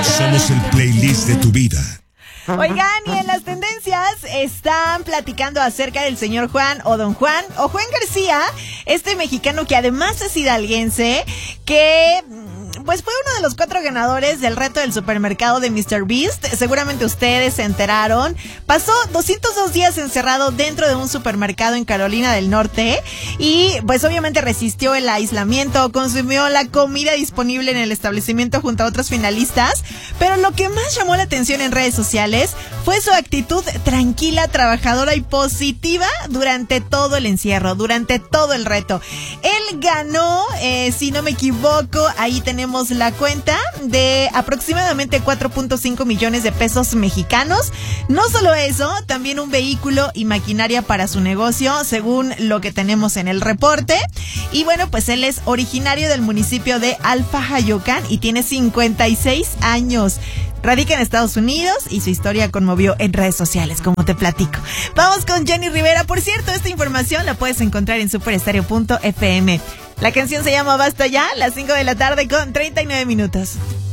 Somos el playlist de tu vida. Oigan, y en las tendencias están platicando acerca del señor Juan o don Juan o Juan García, este mexicano que además es hidalguense, que pues fue uno de los 4 ganadores del reto del supermercado de MrBeast. Seguramente ustedes se enteraron. Pasó 202 días encerrado dentro de un supermercado en Carolina del Norte y pues obviamente resistió el aislamiento, consumió la comida disponible en el establecimiento junto a otros finalistas, pero lo que más llamó la atención en redes sociales fue su actitud tranquila, trabajadora y positiva durante todo el encierro, durante todo el reto. Él ganó, si no me equivoco, ahí tenemos la cuenta de aproximadamente 4.5 millones de pesos mexicanos. No solo eso, también un vehículo y maquinaria para su negocio, según lo que tenemos en el reporte. Y bueno, pues él es originario del municipio de Alfa-Jayocán y tiene 56 años. Radica en Estados Unidos y su historia conmovió en redes sociales, como te platico. Vamos con Jenny Rivera. Por cierto, esta información la puedes encontrar en superestereo.fm. La canción se llama Basta Ya, las 5 de la tarde con 39 minutos.